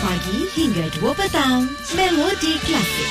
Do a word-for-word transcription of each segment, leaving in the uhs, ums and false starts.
pagi hingga dua petang. Melodi Klasik.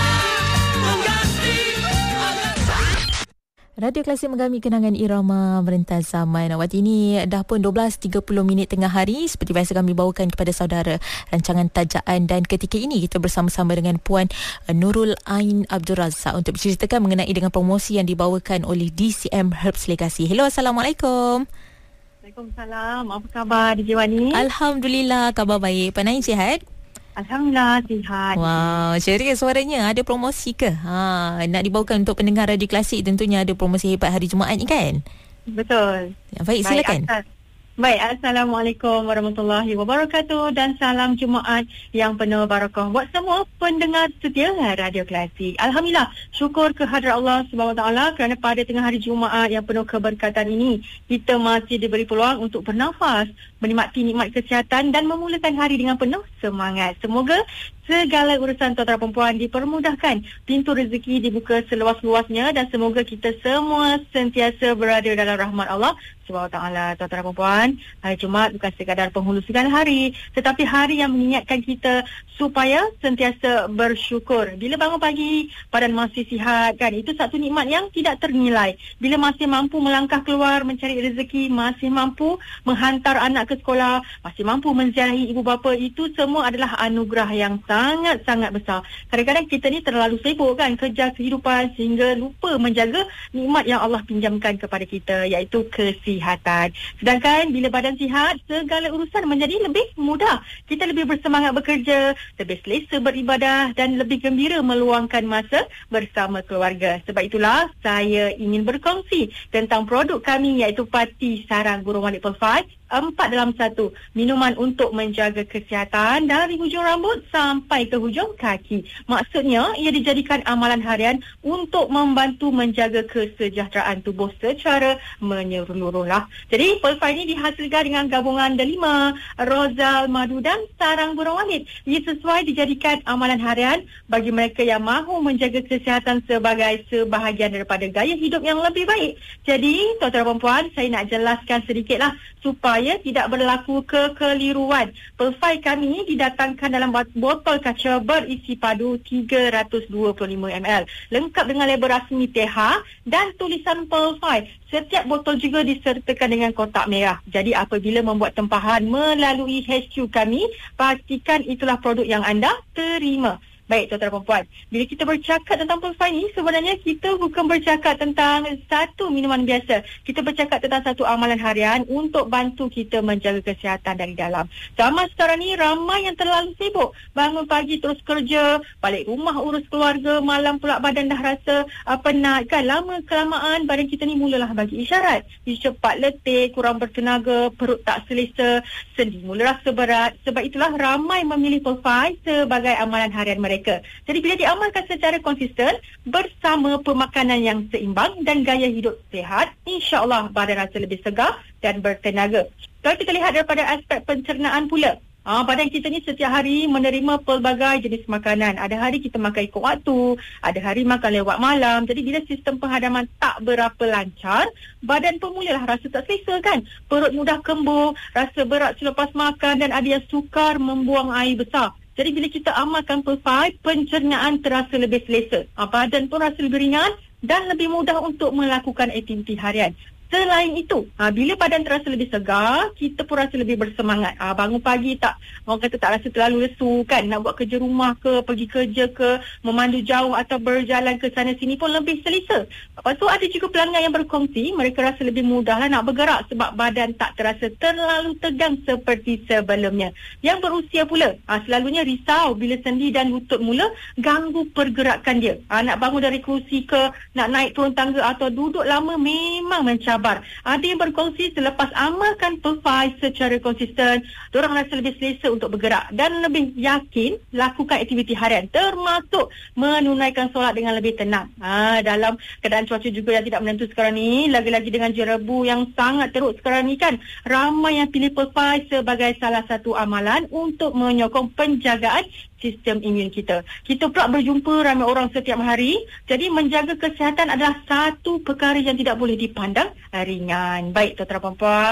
Radio Klasik menggami kenangan irama merentas zaman. Waktu ini dah pun dua belas tiga puluh minit tengah hari. Seperti biasa kami bawakan kepada saudara rancangan tajaan, dan ketika ini kita bersama-sama dengan Puan Nurul Ain Abdul Razak untuk berceritakan mengenai dengan promosi yang dibawakan oleh D C M Herbs Legacy. Hello, Assalamualaikum. Waalaikumsalam. Apa khabar D J Wani? Alhamdulillah, khabar baik. Puan Ain sihat? Alhamdulillah sihat. Wow, ceria suaranya. Ada promosi ke? Ha, nak dibawakan untuk pendengar Radio Klasik, tentunya ada promosi hebat hari Jumaat ni kan? Betul. Ya, baik, silakan. Baik, Baik, Assalamualaikum warahmatullahi wabarakatuh dan salam Jumaat yang penuh barakah buat semua pendengar setia Radio Klasik. Alhamdulillah, syukur kehadrat Allah subhanahu wa taala kerana pada tengah hari Jumaat yang penuh keberkatan ini, kita masih diberi peluang untuk bernafas, menikmati nikmat kesihatan dan memulakan hari dengan penuh semangat. Semoga segala urusan tuan-tuan perempuan dipermudahkan, pintu rezeki dibuka seluas-luasnya dan semoga kita semua sentiasa berada dalam rahmat Allah subhanahu wa taala. Tuan-tuan perempuan, hari Jumaat bukan sekadar penghulu segala hari, tetapi hari yang mengingatkan kita supaya sentiasa bersyukur. Bila bangun pagi, badan masih sihat kan, itu satu nikmat yang tidak ternilai. Bila masih mampu melangkah keluar mencari rezeki, masih mampu menghantar anak ke sekolah, masih mampu menziarahi ibu bapa, itu semua adalah anugerah yang sangat-sangat besar. Kadang-kadang kita ni terlalu sibuk kan, kejar kehidupan sehingga lupa menjaga nikmat yang Allah pinjamkan kepada kita, iaitu kesihatan. Sedangkan bila badan sihat, segala urusan menjadi lebih mudah. Kita lebih bersemangat bekerja, lebih selesa beribadah dan lebih gembira meluangkan masa bersama keluarga. Sebab itulah saya ingin berkongsi tentang produk kami, iaitu Pati Sarang Burung Walet Perfect. Empat dalam satu, minuman untuk menjaga kesihatan dari hujung rambut sampai ke hujung kaki. Maksudnya, ia dijadikan amalan harian untuk membantu menjaga kesejahteraan tubuh secara menyeluruh lah. Jadi, Perfect ini dihasilkan dengan gabungan delima, rozal, madu dan sarang burung walet. Ia sesuai dijadikan amalan harian bagi mereka yang mahu menjaga kesihatan sebagai sebahagian daripada gaya hidup yang lebih baik. Jadi, tuan-tuan perempuan, saya nak jelaskan sedikitlah supaya tidak berlaku kekeliruan. Perfect kami didatangkan dalam botol kaca berisi padu tiga ratus dua puluh lima mililiter, lengkap dengan label rasmi T H dan tulisan Perfect. Setiap botol juga disertakan dengan kotak merah. Jadi apabila membuat tempahan melalui H Q kami, pastikan itulah produk yang anda terima. Baik, tuan-tuan perempuan, bila kita bercakap tentang Perfect ni, sebenarnya kita bukan bercakap tentang satu minuman biasa. Kita bercakap tentang satu amalan harian untuk bantu kita menjaga kesihatan dari dalam. Zaman sekarang ni ramai yang terlalu sibuk. Bangun pagi terus kerja, balik rumah urus keluarga, malam pula badan dah rasa uh, penat kan. Lama kelamaan badan kita ni mulalah bagi isyarat. Dia cepat letih, kurang bertenaga, perut tak selesa, sendi mula rasa berat. Sebab itulah ramai memilih Perfect sebagai amalan harian mereka. Jadi bila diamalkan secara konsisten bersama pemakanan yang seimbang dan gaya hidup sihat, insya-Allah badan rasa lebih segar dan bertenaga. Kalau kita lihat daripada aspek pencernaan pula, Ah, badan kita ni setiap hari menerima pelbagai jenis makanan. Ada hari kita makan ikut waktu, ada hari makan lewat malam. Jadi bila sistem penghadaman tak berapa lancar, badan pun mulalah rasa tak selesa kan. Perut mudah kembung, rasa berat selepas makan dan ada yang sukar membuang air besar. Jadi bila kita amalkan Perfect, pencernaan terasa lebih selesa. Ah, badan pun rasa lebih ringan dan lebih mudah untuk melakukan aktiviti harian. Selain itu, ha, bila badan terasa lebih segar, kita pun rasa lebih bersemangat. Ha, bangun pagi tak, orang kata tak rasa terlalu lesu kan, nak buat kerja rumah ke, pergi kerja ke, memandu jauh atau berjalan ke sana sini pun lebih selesa. Lepas tu ada juga pelanggan yang berkongsi, mereka rasa lebih mudahlah nak bergerak sebab badan tak terasa terlalu tegang seperti sebelumnya. Yang berusia pula, ha, selalunya risau bila sendi dan lutut mula ganggu pergerakan dia. Ha, nak bangun dari kerusi ke, nak naik turun tangga atau duduk lama memang mencabar. Ada yang berkongsi selepas amalkan Perfect secara konsisten, diorang rasa lebih selesa untuk bergerak dan lebih yakin lakukan aktiviti harian, termasuk menunaikan solat dengan lebih tenang. Ha, dalam keadaan cuaca juga yang tidak menentu sekarang ni, lagi-lagi dengan jerebu yang sangat teruk sekarang ni kan, ramai yang pilih Perfect sebagai salah satu amalan untuk menyokong penjagaan sistem imun kita. Kita pula berjumpa ramai orang setiap hari. Jadi menjaga kesihatan adalah satu perkara yang tidak boleh dipandang ringan. Baik tuan-tuan dan puan-puan,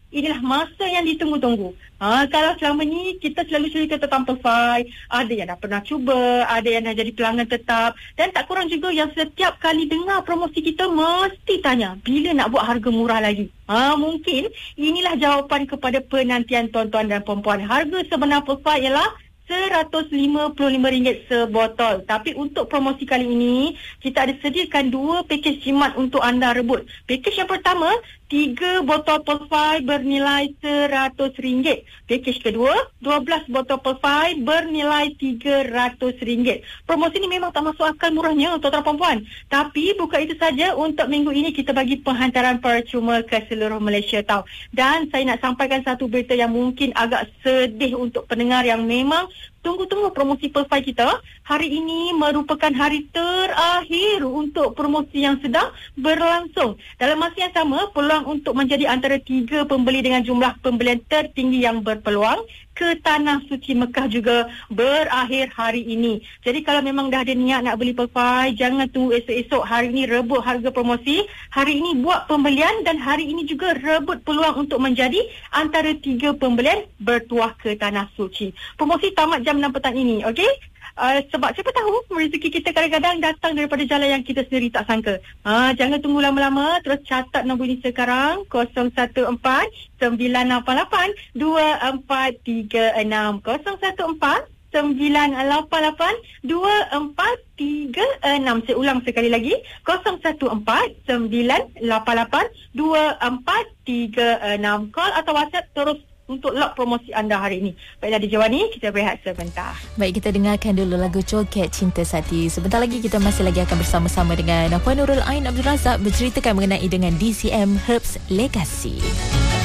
inilah masa yang ditunggu-tunggu. Ha, kalau selama ni kita selalu cerita tentang Perfy, ada yang dah pernah cuba, ada yang dah jadi pelanggan tetap, dan tak kurang juga yang setiap kali dengar promosi kita mesti tanya, bila nak buat harga murah lagi? Ha, mungkin inilah jawapan kepada penantian tuan-tuan dan puan-puan. Harga sebenar Perfy ialah seratus lima puluh lima ringgit sebotol. Tapi untuk promosi kali ini, kita ada sediakan dua pakej jimat untuk anda rebut. Pakej yang pertama, tiga botol Perfy bernilai seratus ringgit. Pakej kedua, dua belas botol Perfy bernilai tiga ratus ringgit. Promosi ni memang tak masuk akal murahnya, tuan-tuan perempuan. Tapi bukan itu saja, untuk minggu ini kita bagi penghantaran percuma ke seluruh Malaysia tau. Dan saya nak sampaikan satu berita yang mungkin agak sedih untuk pendengar yang memang tunggu-tunggu promosi Perfy kita. Hari ini merupakan hari terakhir untuk promosi yang sedang berlangsung. Dalam masa yang sama, peluang untuk menjadi antara tiga pembeli dengan jumlah pembelian tertinggi yang berpeluang ke Tanah Suci Mekah juga berakhir hari ini. Jadi kalau memang dah ada niat nak beli Perfy, jangan tunggu esok-esok. Hari ini rebut harga promosi, hari ini buat pembelian, dan hari ini juga rebut peluang untuk menjadi antara tiga pembelian bertuah ke Tanah Suci. Promosi tamat jam enam petang ini, okey? Uh, sebab siapa tahu rezeki kita kadang-kadang datang daripada jalan yang kita sendiri tak sangka. Ha, jangan tunggu lama-lama, terus catat nombor ini sekarang, kosong satu empat sembilan lapan lapan dua empat tiga enam, kosong satu empat sembilan lapan lapan dua empat tiga enam. Saya ulang sekali lagi, kosong satu empat sembilan lapan lapan dua empat tiga enam. Call atau WhatsApp terus untuk lock promosi anda hari ini. Baiklah, di Jawani, kita berehat sebentar. Baik, kita dengarkan dulu lagu Coket Cinta Sati. Sebentar lagi kita masih lagi akan bersama-sama dengan Puan Nurul Ain Abdul Razak berceritakan mengenai dengan D C M Herbs Legacy.